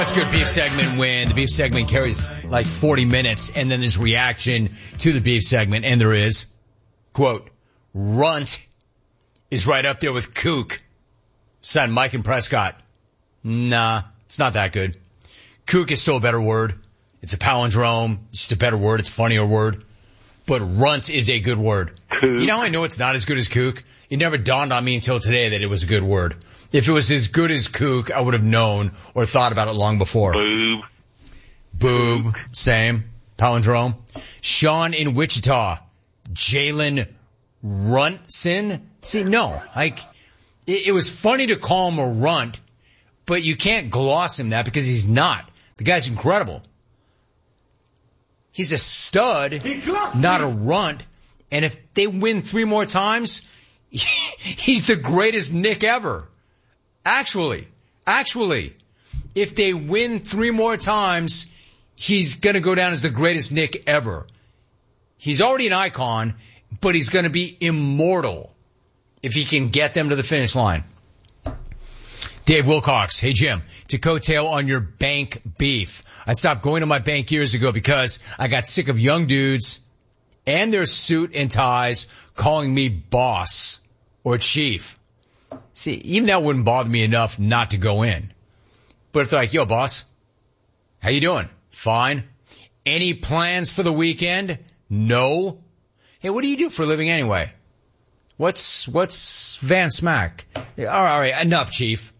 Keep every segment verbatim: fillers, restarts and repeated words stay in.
That's a good beef segment when the beef segment carries like forty minutes and then there's reaction to the beef segment, and there is, quote, runt is right up there with kook. Son, Mike and Prescott. Nah, it's not that good. Kook is still a better word. It's a palindrome. It's just a better word. It's a funnier word. But runt is a good word. Kook. You know how I know it's not as good as kook? It never dawned on me until today that it was a good word. If it was as good as kook, I would have known or thought about it long before. Boob. Boob. Same. Palindrome. Sean in Wichita. Jalen Runtson. See, no. Like, it, it was funny to call him a runt, but you can't gloss him that because he's not. The guy's incredible. He's a stud, not a runt. And if they win three more times, he's the greatest Nick ever. Actually, actually, if they win three more times, he's going to go down as the greatest Nick ever. He's already an icon, but he's going to be immortal if he can get them to the finish line. Dave Wilcox, hey Jim, to coattail on your bank beef. I stopped going to my bank years ago because I got sick of young dudes and their suit and ties calling me boss or chief. See, even that wouldn't bother me enough not to go in. But if they're like, yo boss, how you doing? Fine. Any plans for the weekend? No. Hey, what do you do for a living anyway? What's, what's Van Smack? All right, all right, enough, chief.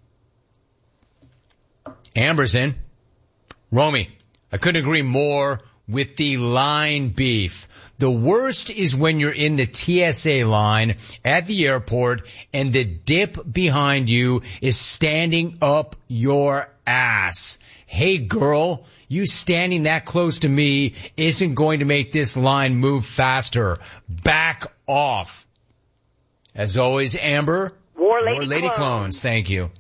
Amber's in. Romy, I couldn't agree more with the line beef. The worst is when you're in the T S A line at the airport and the dip behind you is standing up your ass. Hey girl, you standing that close to me isn't going to make this line move faster. Back off. As always, Amber, War Lady, War Lady Clones. Clones, thank you.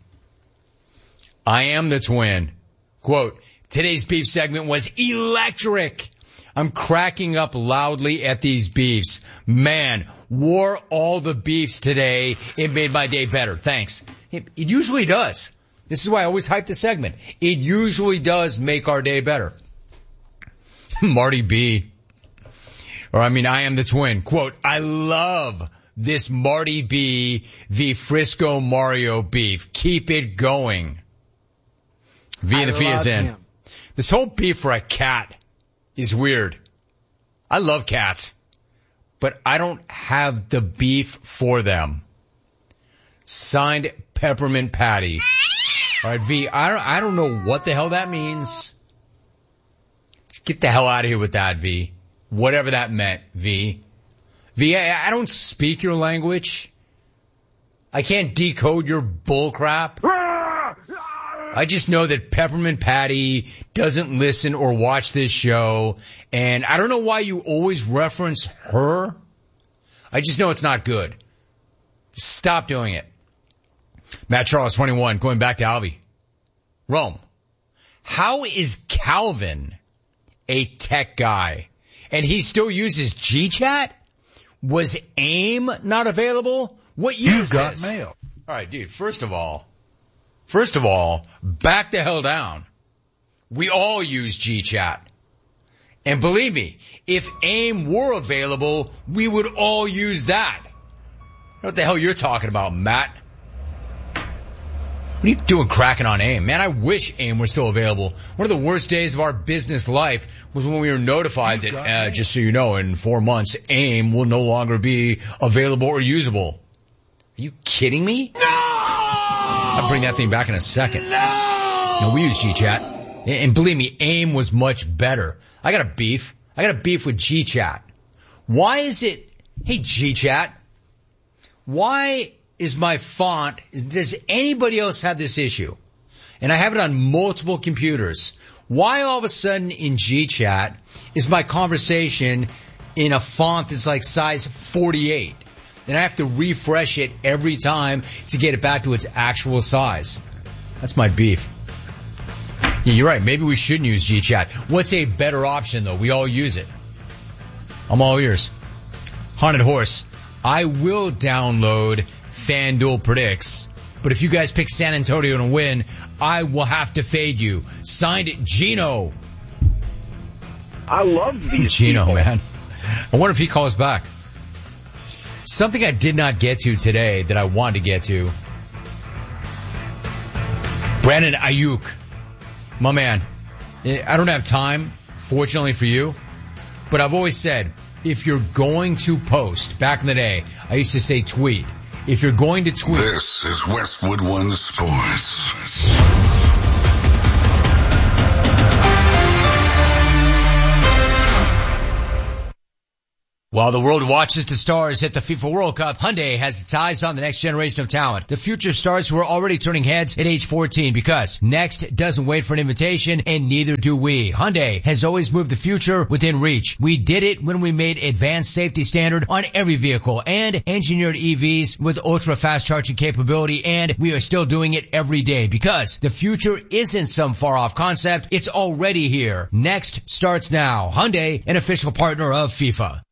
I am the twin. Quote, today's beef segment was electric. I'm cracking up loudly at these beefs. Man, wore all the beefs today. It made my day better. Thanks. It, it usually does. This is why I always hype the segment. It usually does make our day better. Marty B. Or I mean, I am the twin. Quote, I love this Marty B v Frisco Mario beef. Keep it going. V and the Fee is in. Him. This whole beef for a cat is weird. I love cats, but I don't have the beef for them. Signed, Peppermint Patty. All right, V, I don't, I don't know what the hell that means. Just get the hell out of here with that, V. Whatever that meant, V. V, I, I don't speak your language. I can't decode your bull crap. I just know that Peppermint Patty doesn't listen or watch this show, and I don't know why you always reference her. I just know it's not good. Stop doing it. Matt Charles, twenty-one, going back to Alvy. Rome, how is Calvin a tech guy? And he still uses G-Chat? Was AIM not available? What year You is got this? mail. All right, dude, first of all, First of all, back the hell down. We all use G-Chat. And believe me, if AIM were available, we would all use that. What the hell you're talking about, Matt? What are you doing cracking on AIM? Man, I wish AIM were still available. One of the worst days of our business life was when we were notified that, uh, just so you know, in four months, AIM will no longer be available or usable. Are you kidding me? No! I'll bring that thing back in a second. No! No, we use G-Chat. And believe me, AIM was much better. I got a beef. I got a beef with G-Chat. Why is it, hey G-Chat, why is my font, does anybody else have this issue? And I have it on multiple computers. Why all of a sudden in G-Chat is my conversation in a font that's like size forty-eight? And I have to refresh it every time to get it back to its actual size. That's my beef. Yeah, you're right. Maybe we shouldn't use G-Chat. What's a better option, though? We all use it. I'm all ears. Haunted Horse. I will download FanDuel Predicts. But if you guys pick San Antonio to win, I will have to fade you. Signed, Gino. I love these Gino, people. man. I wonder if he calls back. Something I did not get to today that I wanted to get to. Brandon Ayuk. My man. I don't have time, fortunately for you, but I've always said, if you're going to post, back in the day, I used to say tweet. If you're going to tweet. This is Westwood One Sports. While the world watches the stars hit the FIFA World Cup, Hyundai has its eyes on the next generation of talent. The future stars who are already turning heads at age fourteen, because next doesn't wait for an invitation, and neither do we. Hyundai has always moved the future within reach. We did it when we made advanced safety standard on every vehicle and engineered E Vs with ultra fast charging capability, and we are still doing it every day, because the future isn't some far off concept. It's already here. Next starts now. Hyundai, an official partner of FIFA.